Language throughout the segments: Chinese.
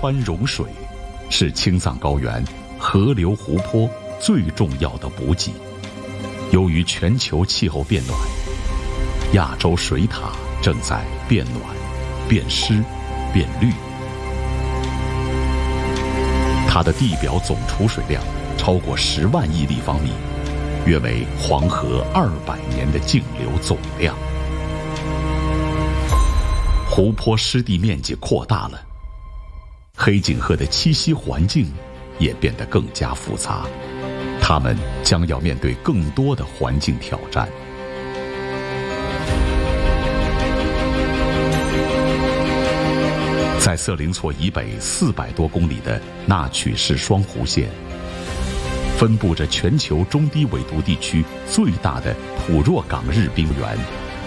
川融水，是青藏高原河流湖泊最重要的补给。由于全球气候变暖，亚洲水塔正在变暖、变湿、变绿。它的地表总储水量超过10万亿立方米，约为黄河200年的径流总量。湖泊湿地面积扩大了，黑颈鹤的栖息环境也变得更加复杂，它们将要面对更多的环境挑战。在色林措以北400多公里的纳曲市双湖县，分布着全球中低纬度地区最大的普若岗日冰原。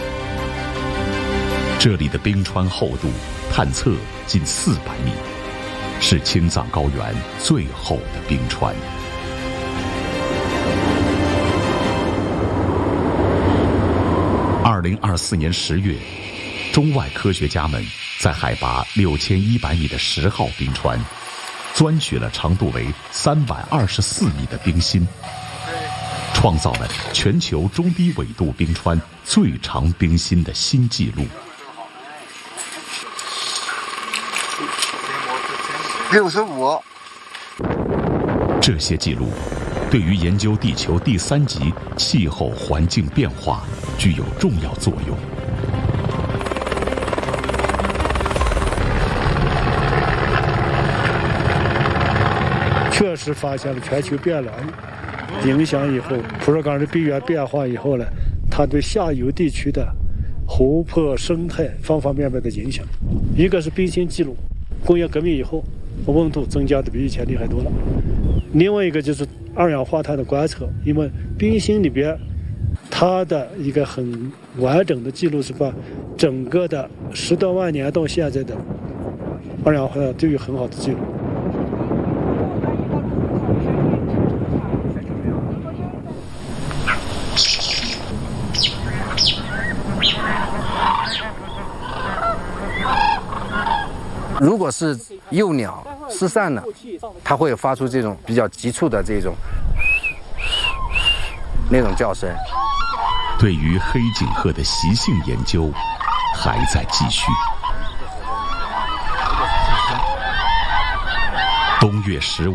这里的冰川厚度探测近400米，是青藏高原最厚的冰川。2024年10月，中外科学家们在海拔6100米的10号冰川，钻取了长度为324米的冰芯，创造了全球中低纬度冰川最长冰芯的新纪录。 65。 这些记录对于研究地球第3级气候环境变化具有重要作用。 确实发现了全球变暖影响以后，普若岗日冰原变化以后呢，它对下游地区的湖泊生态方方面面的影响。一个是冰芯记录，工业革命以后温度增加的比以前厉害多了。另外一个就是二氧化碳的观测，因为冰芯里边它的一个很完整的记录是把整个的10多万年到现在的二氧化碳都有很好的记录。 如果是幼鸟失散了，它会发出这种比较急促的这种那种叫声。 对于黑颈鹤的习性研究还在继续。冬月15